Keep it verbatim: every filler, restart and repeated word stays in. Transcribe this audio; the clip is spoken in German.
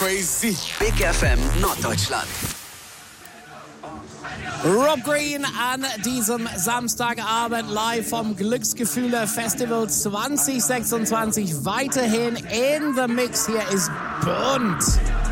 crazy. Big F M Norddeutschland. Rob Green an diesem Samstagabend live vom Glücksgefühle Festival zwanzig sechsundzwanzig. Weiterhin in the mix. Hier ist bunt.